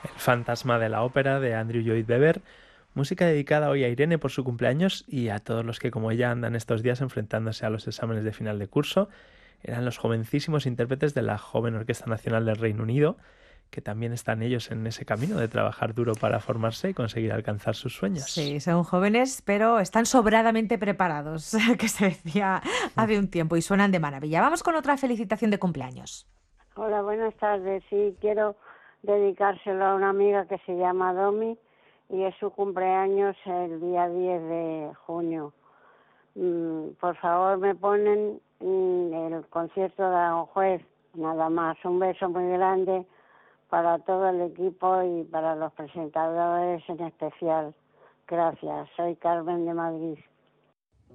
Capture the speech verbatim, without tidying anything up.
El fantasma de la ópera de Andrew Lloyd Webber, música dedicada hoy a Irene por su cumpleaños y a todos los que como ella andan estos días enfrentándose a los exámenes de final de curso. Eran los jovencísimos intérpretes de la joven Orquesta Nacional del Reino Unido, que también están ellos en ese camino de trabajar duro para formarse y conseguir alcanzar sus sueños. Sí, son jóvenes, pero están sobradamente preparados, que se decía hace un tiempo, y suenan de maravilla. Vamos con otra felicitación de cumpleaños. Hola, buenas tardes. Sí, quiero dedicárselo a una amiga que se llama Domi y es su cumpleaños el día diez de junio. Mm, por favor, me ponen mm, el concierto de Aranjuez, nada más. Un beso muy grande para todo el equipo y para los presentadores en especial. Gracias. Soy Carmen de Madrid.